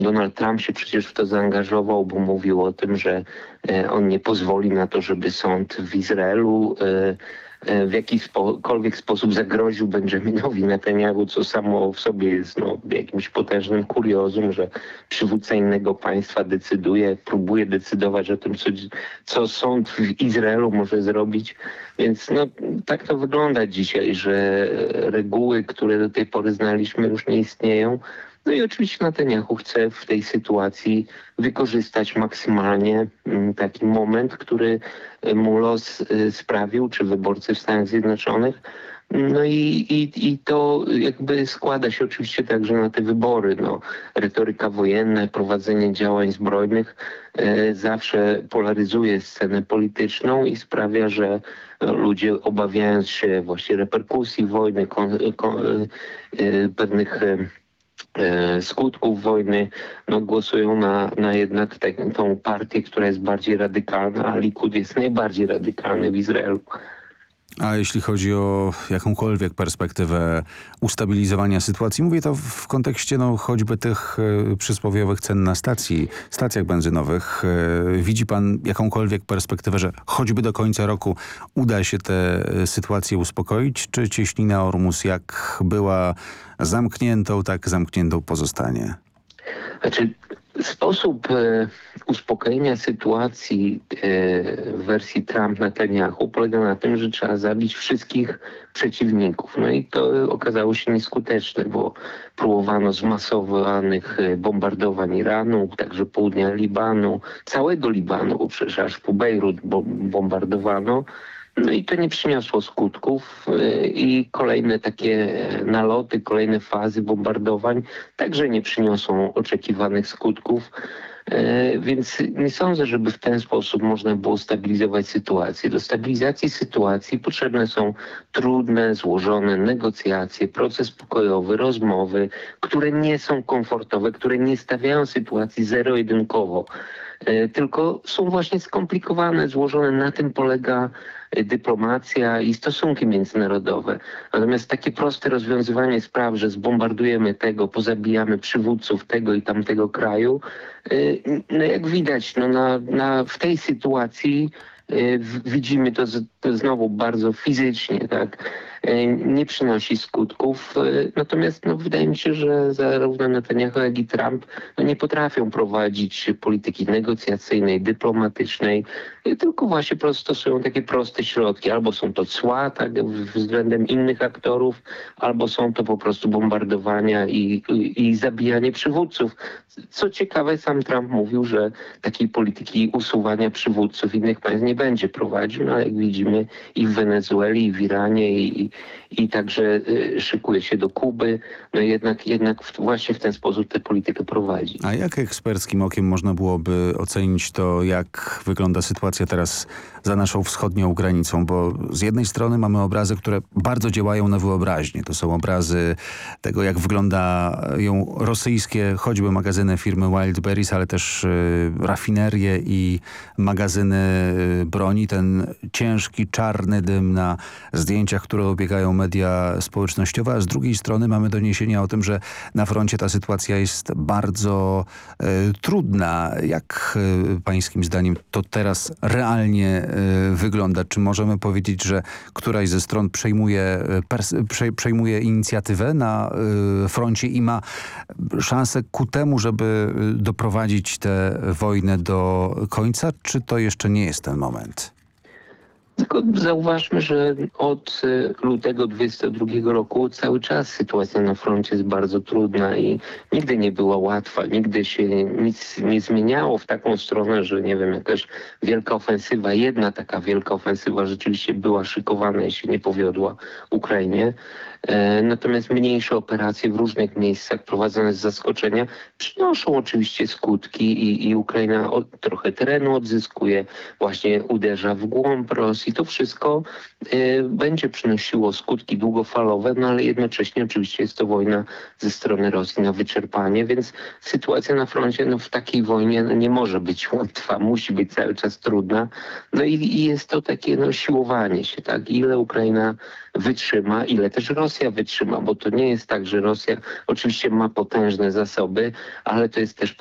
Donald Trump się przecież w to zaangażował, bo mówił o tym, że on nie pozwoli na to, żeby sąd w Izraelu w jakikolwiek sposób zagroził Benjaminowi Netanyahu, co samo w sobie jest jakimś potężnym kuriozum, że przywódca innego państwa próbuje decydować o tym, co sąd w Izraelu może zrobić. Więc tak to wygląda dzisiaj, że reguły, które do tej pory znaliśmy, już nie istnieją. No i oczywiście Netanyahu chce w tej sytuacji wykorzystać maksymalnie taki moment, który mu los sprawił, czy wyborcy w Stanach Zjednoczonych. No i to jakby składa się oczywiście także na te wybory. Retoryka wojenna, prowadzenie działań zbrojnych zawsze polaryzuje scenę polityczną i sprawia, że ludzie, obawiając się właśnie reperkusji wojny, pewnych skutków wojny, głosują na jednak tą partię, która jest bardziej radykalna, a Likud jest najbardziej radykalny w Izraelu. A jeśli chodzi o jakąkolwiek perspektywę ustabilizowania sytuacji, mówię to w kontekście choćby tych przysłowiowych cen na stacjach benzynowych. Widzi pan jakąkolwiek perspektywę, że choćby do końca roku uda się tę sytuację uspokoić, czy cieśnina Ormus jak była zamkniętą, tak zamkniętą pozostanie? Sposób uspokojenia sytuacji w wersji Trump-Netanyahu polega na tym, że trzeba zabić wszystkich przeciwników. No i to okazało się nieskuteczne, bo próbowano zmasowanych bombardowań Iranu, także południa Libanu, całego Libanu, bo przecież aż po Bejrut bombardowano. No i to nie przyniosło skutków i kolejne takie naloty, kolejne fazy bombardowań także nie przyniosą oczekiwanych skutków. Więc nie sądzę, żeby w ten sposób można było stabilizować sytuację. Do stabilizacji sytuacji potrzebne są trudne, złożone negocjacje, proces pokojowy, rozmowy, które nie są komfortowe, które nie stawiają sytuacji zero-jedynkowo, tylko są właśnie skomplikowane, złożone. Na tym polega dyplomacja i stosunki międzynarodowe. Natomiast takie proste rozwiązywanie spraw, że zbombardujemy tego, pozabijamy przywódców tego i tamtego kraju, jak widać, w tej sytuacji widzimy to znowu bardzo fizycznie, tak? Nie przynosi skutków. Natomiast wydaje mi się, że zarówno Netanyahu, jak i Trump nie potrafią prowadzić polityki negocjacyjnej, dyplomatycznej, tylko właśnie stosują takie proste środki. Albo są to cła tak, względem innych aktorów, albo są to po prostu bombardowania i zabijanie przywódców. Co ciekawe, sam Trump mówił, że takiej polityki usuwania przywódców innych państw nie będzie prowadził, ale jak widzimy i w Wenezueli, i w Iranie, i także szykuje się do Kuby. Jednak właśnie w ten sposób tę politykę prowadzi. A jak eksperckim okiem można byłoby ocenić to, jak wygląda sytuacja teraz za naszą wschodnią granicą? Bo z jednej strony mamy obrazy, które bardzo działają na wyobraźnię. To są obrazy tego, jak wyglądają rosyjskie, choćby magazyny firmy Wildberries, ale też rafinerie i magazyny broni. Ten ciężki, czarny dym na zdjęciach, które obiegają media społecznościowe, a z drugiej strony mamy doniesienia o tym, że na froncie ta sytuacja jest bardzo trudna. Jak pańskim zdaniem to teraz realnie wygląda? Czy możemy powiedzieć, że któraś ze stron przejmuje inicjatywę na froncie i ma szansę ku temu, żeby doprowadzić tę wojnę do końca? Czy to jeszcze nie jest ten moment? Tylko zauważmy, że od lutego 2022 roku cały czas sytuacja na froncie jest bardzo trudna i nigdy nie była łatwa. Nigdy się nic nie zmieniało w taką stronę, że jakaś wielka ofensywa, jedna taka wielka ofensywa rzeczywiście była szykowana i się nie powiodła Ukrainie. Natomiast mniejsze operacje w różnych miejscach prowadzone z zaskoczenia przynoszą oczywiście skutki i Ukraina trochę terenu odzyskuje, właśnie uderza w głąb Rosji. I to wszystko będzie przynosiło skutki długofalowe, no ale jednocześnie oczywiście jest to wojna ze strony Rosji na wyczerpanie, więc sytuacja na froncie w takiej wojnie nie może być łatwa, musi być cały czas trudna. No i jest to takie siłowanie się, tak? Ile Ukraina wytrzyma, ile też Rosja wytrzyma, bo to nie jest tak, że Rosja oczywiście ma potężne zasoby, ale to jest też